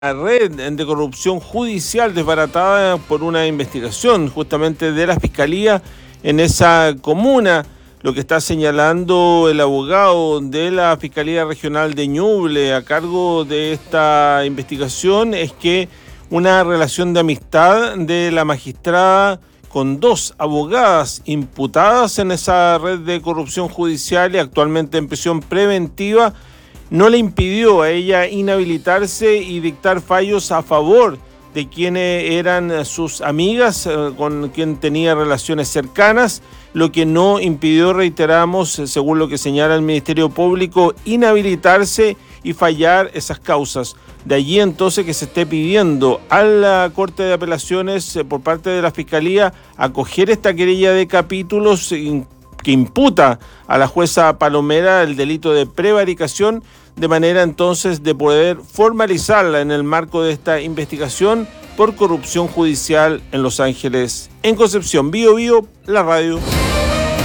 red de corrupción judicial desbaratada por una investigación justamente de la Fiscalía en esa comuna. Lo que está señalando el abogado de la Fiscalía Regional de Ñuble a cargo de esta investigación es que una relación de amistad de la magistrada con dos abogadas imputadas en esa red de corrupción judicial y actualmente en prisión preventiva no le impidió a ella inhabilitarse y dictar fallos a favor de quienes eran sus amigas, con quien tenía relaciones cercanas, lo que no impidió, reiteramos, según lo que señala el Ministerio Público, inhabilitarse y fallar esas causas. De allí entonces que se esté pidiendo a la Corte de Apelaciones por parte de la Fiscalía acoger esta querella de capítulos que imputa a la jueza Palomera el delito de prevaricación, de manera entonces de poder formalizarla en el marco de esta investigación por corrupción judicial en Los Ángeles. En Concepción, Bío Bío, la radio.